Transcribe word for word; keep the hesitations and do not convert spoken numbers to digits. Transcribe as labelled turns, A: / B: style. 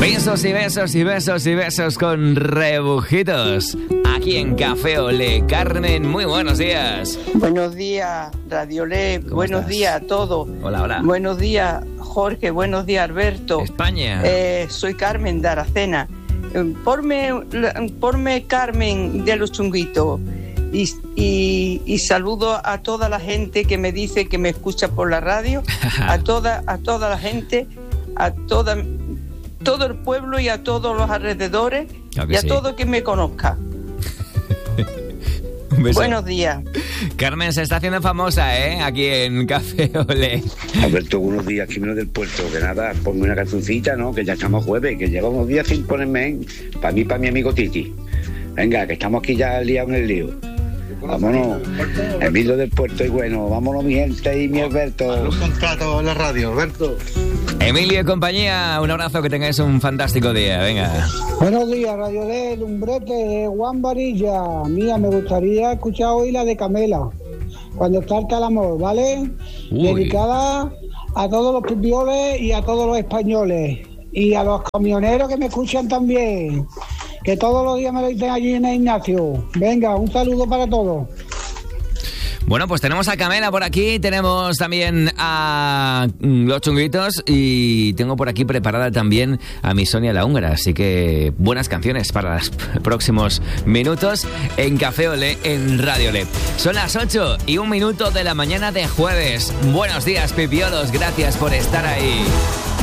A: Besos y besos y besos y besos con rebujitos. Aquí en Café Olé. Carmen, muy buenos días.
B: Buenos días, Radio Olé. Buenos
A: estás?
B: días a todos.
A: Hola, hola.
B: Buenos días, Jorge. Buenos días, Alberto.
A: España.
B: Eh, soy Carmen de Aracena. Eh, Porme, porme Carmen de los Chunguitos. Y, y, y saludo a toda la gente que me dice que me escucha por la radio. a toda, a toda la gente, a toda, todo el pueblo y a todos los alrededores.
A: Claro que
B: y a
A: sí.
B: todo que me conozca.
A: Un beso.
B: Buenos días.
A: Carmen se está haciendo famosa, ¿eh? Aquí en Café Olé.
C: Alberto, buenos días, Quimeno del Puerto. Que nada, ponme una cancioncita, ¿no? Que ya estamos jueves, que lleva unos días sin ponerme en. Para mí, para mi amigo Titi. Venga, que estamos aquí ya liados en el lío. Vámonos. Emilio del Puerto y bueno, vámonos mi gente y mi Alberto.
D: Un contrato en la radio, Alberto.
A: Emilio y compañía, un abrazo, que tengáis un fantástico día. Venga.
E: Buenos días, Radio del Umbrete de Juan Varilla. Mía, me gustaría escuchar hoy la de Camela, Cuando salta el amor, ¿vale?
A: Uy.
E: Dedicada a todos los pipioles y a todos los españoles. Y a los camioneros que me escuchan también. Que todos los días me lo dicen allí en el Ignacio. Venga, un saludo para todos.
A: Bueno, pues tenemos a Camela por aquí, tenemos también a mm, Los Chunguitos y tengo por aquí preparada también a mi Sonia la Húngara, así que buenas canciones para los próximos minutos en Café Olé en Radio Olé. Son las ocho y un minuto de la mañana de jueves. Buenos días, pipiolos, gracias por estar ahí.